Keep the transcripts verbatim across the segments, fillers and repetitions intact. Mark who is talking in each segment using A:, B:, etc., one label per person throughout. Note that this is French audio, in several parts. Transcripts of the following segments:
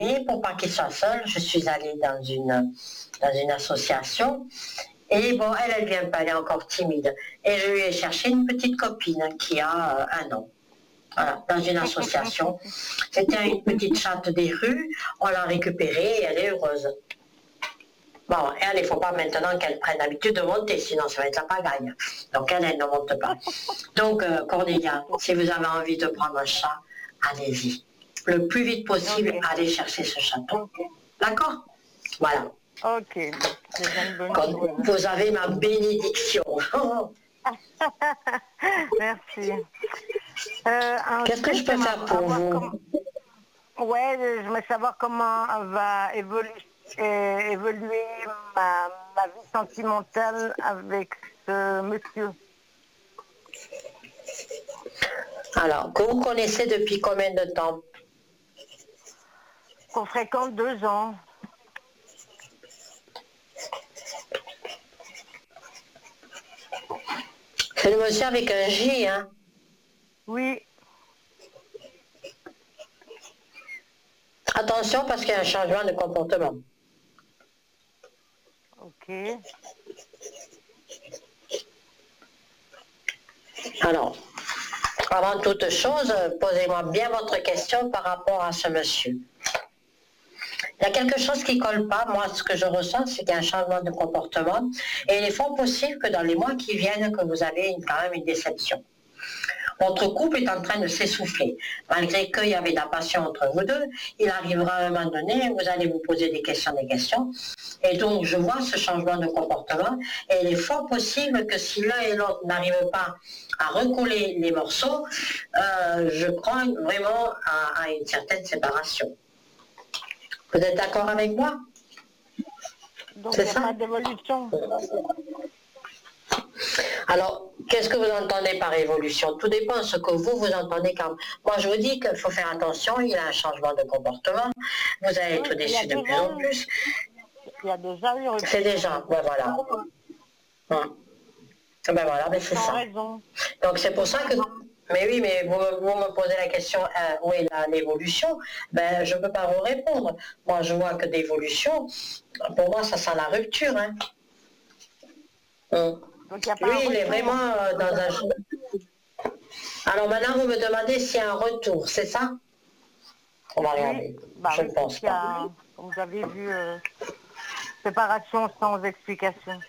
A: pour pas qu'il soit seul, je suis allée dans une, dans une association. Et bon, elle, elle vient pas, elle est encore timide. Et je lui ai cherché une petite copine qui a euh, un an. Voilà, dans une association. C'était une petite chatte des rues, on l'a récupérée et elle est heureuse. Bon, elle, il ne faut pas maintenant qu'elle prenne l'habitude de monter, sinon ça va être la pagaille. Donc elle, elle ne monte pas. Donc, euh, Cornélia, si vous avez envie de prendre un chat, allez-y. Le plus vite possible,
B: Okay.
A: allez chercher ce chaton. D'accord? Voilà.
B: Ok, c'est une bonne
A: Comme
B: chose.
A: vous avez ma bénédiction.
B: Merci. Euh,
A: Qu'est-ce que je
B: ensuite,
A: peux
B: j'aimerais
A: faire pour
B: savoir
A: vous?
B: comment... Ouais, je voudrais savoir comment va évoluer, euh, évoluer ma, ma vie sentimentale avec ce monsieur
A: Alors, que vous connaissez depuis combien de temps?
B: qu'on fréquente deux ans.
A: C'est le monsieur avec un J, hein?
B: Oui,
A: Attention parce qu'il y a un changement de comportement.
B: ok.
A: Alors, avant toute chose, posez-moi bien votre question par rapport à ce monsieur. Il y a quelque chose qui ne colle pas. Moi, ce que je ressens, c'est qu'il y a un changement de comportement. Et il est fort possible que dans les mois qui viennent, que vous avez une, quand même une déception. Votre couple est en train de s'essouffler. Malgré qu'il y avait de la passion entre vous deux, il arrivera à un moment donné, vous allez vous poser des questions, des questions. Et donc, je vois ce changement de comportement. Et il est fort possible que si l'un et l'autre n'arrivent pas à recoller les morceaux, euh, je crois vraiment à, à une certaine séparation. Vous êtes d'accord avec moi?
B: Donc
A: C'est
B: il n'y a
A: ça?
B: pas d'évolution.
A: Alors, qu'est-ce que vous entendez par évolution? Tout dépend de ce que vous, vous entendez quand... Moi, je vous dis qu'il faut faire attention, il y a un changement de comportement, vous allez être
B: Oui, il y a
A: déçus de plus
B: déjà
A: en
B: eu,
A: plus.
B: il y a déjà eu
A: C'est
B: rupture.
A: déjà, ben voilà. Hum. Ben voilà, ben c'est
B: Sans
A: ça.
B: raison.
A: Donc c'est pour ça que... Mais oui, mais vous, me- vous me posez la question, euh, où est la- l'évolution? Ben, je ne peux pas vous répondre. Moi, je vois que d'évolution, pour moi, ça sent la rupture. Hein. Hum.
B: Donc il n'y a
A: Lui,
B: pas un
A: il est
B: retour.
A: vraiment euh, dans un... Alors maintenant, vous me demandez s'il y a un retour, c'est ça? On va
B: Oui,
A: regarder.
B: bah
A: Je
B: oui,
A: ne pense
B: puisqu'il y
A: pas.
B: a, comme vous avez vu, euh, séparation sans explication.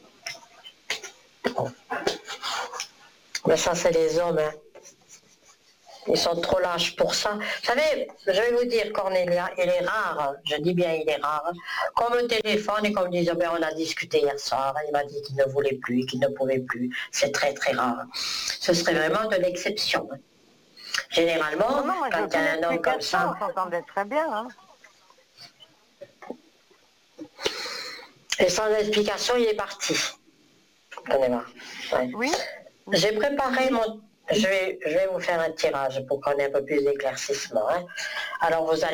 A: Mais ça, c'est les hommes. Hein. Ils sont trop lâches pour ça. Vous savez, je vais vous dire, Cornélia, il est rare, je dis bien il est rare, qu'on me téléphone et qu'on me dise, oh ben, on a discuté hier soir, il m'a dit qu'il ne voulait plus, qu'il ne pouvait plus. C'est très très rare. Ce serait vraiment de l'exception. Hein. Généralement,
B: Non, non, moi j'ai
A: quand il y
B: aucune
A: a un homme comme
B: explication,
A: ça,
B: on s'entendait très bien. Hein.
A: et sans explication, il est parti. Cornélia. Ouais.
B: Oui, oui.
A: J'ai préparé mon... Je vais, je vais vous faire un tirage pour qu'on ait un peu plus d'éclaircissement. Hein. Alors vous allez